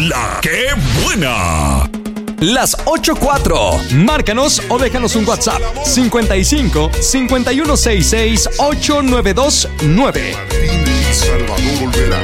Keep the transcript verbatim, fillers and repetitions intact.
¡La que buena! Las ocho cuatro. Márcanos o déjanos un WhatsApp. cincuenta y cinco, cincuenta y uno sesenta y seis, ocho nueve dos nueve. Salvador Olvera.